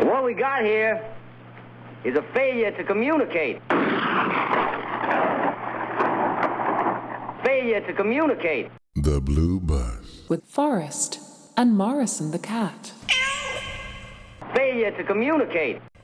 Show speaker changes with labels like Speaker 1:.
Speaker 1: What we got here is a failure to communicate. Failure to communicate.
Speaker 2: The Blue Bus.
Speaker 3: With Forrest and Morrison the cat.
Speaker 1: Failure to communicate.